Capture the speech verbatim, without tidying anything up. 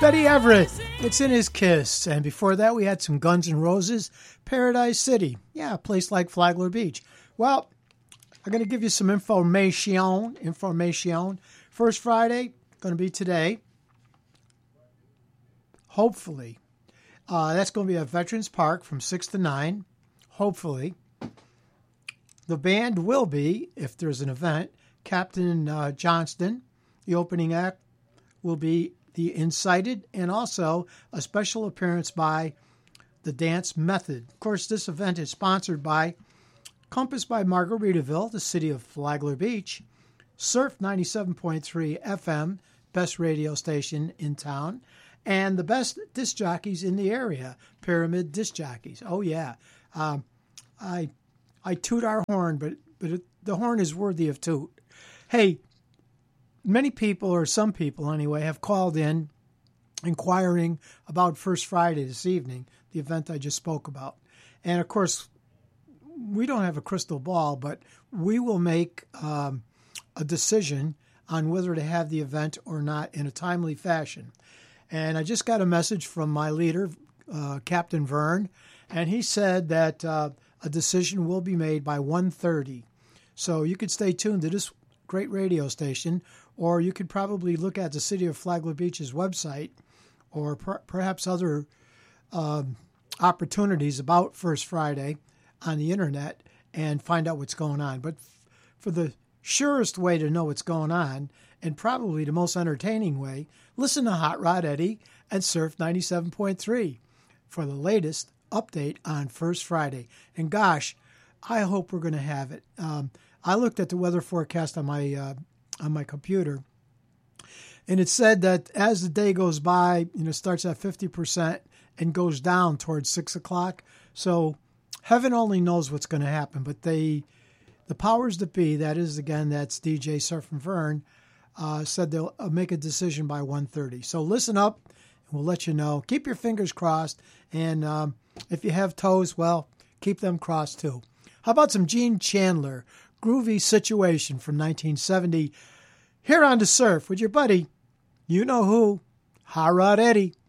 Eddie Everett, it's in his Kiss. And before that, we had some Guns N' Roses, Paradise City. Yeah, a place like Flagler Beach. Well, I'm going to give you some information. Information. First Friday, going to be today. Hopefully. Uh, that's going to be at Veterans Park from six to nine. Hopefully. The band will be, if there's an event, Captain uh, Johnston. The opening act will be The Incited, and also a special appearance by The Dance Method. Of course, this event is sponsored by Compass by Margaritaville, the city of Flagler Beach, Surf ninety-seven point three F M, best radio station in town, and the best disc jockeys in the area, Pyramid Disc Jockeys. Oh, yeah. Um, I I toot our horn, but, but it, the horn is worthy of toot. Hey, many people, or some people anyway, have called in inquiring about First Friday this evening, the event I just spoke about. And, of course, we don't have a crystal ball, but we will make um, a decision on whether to have the event or not in a timely fashion. And I just got a message from my leader, uh, Captain Vern, and he said that uh, a decision will be made by one thirty. So you could stay tuned to this great radio station, or you could probably look at the City of Flagler Beach's website, or per- perhaps other um, opportunities about First Friday on the internet and find out what's going on. But f- for the surest way to know what's going on, and probably the most entertaining way, listen to Hot Rod Eddie and Surf ninety-seven point three for the latest update on First Friday. And gosh, I hope we're going to have it. Um, I looked at the weather forecast on my uh, on my computer, and it said that as the day goes by, you know, starts at fifty percent and goes down towards six o'clock. So heaven only knows what's going to happen. But they, the powers that be, that is, again, that's D J Surf and Vern, uh, said they'll uh, make a decision by one thirty. So listen up, and we'll let you know. Keep your fingers crossed, and um, if you have toes, well, keep them crossed too. How about some Gene Chandler, Groovy Situation from nineteen seventy, here on the Surf with your buddy, you know who, Hot Rod Eddie.